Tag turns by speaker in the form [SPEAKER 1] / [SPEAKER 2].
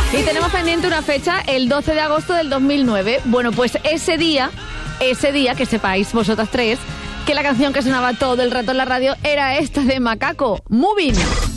[SPEAKER 1] Y tenemos pendiente una fecha, el 12 de agosto del 2009. Bueno, pues ese día, que sepáis vosotras tres, que la canción que sonaba todo el rato en la radio era esta de Macaco, Moving.